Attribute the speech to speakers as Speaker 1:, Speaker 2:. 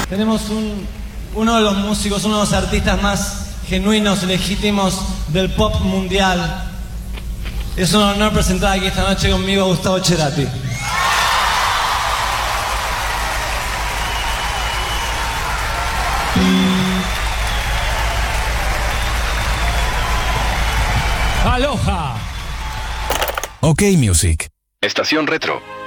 Speaker 1: Tenemos uno de los músicos, uno de los artistas más genuinos, legítimos del pop mundial. Es un honor presentar aquí esta noche conmigo a Gustavo Cerati.
Speaker 2: Aloha.
Speaker 3: OK Music.
Speaker 4: Estación Retro.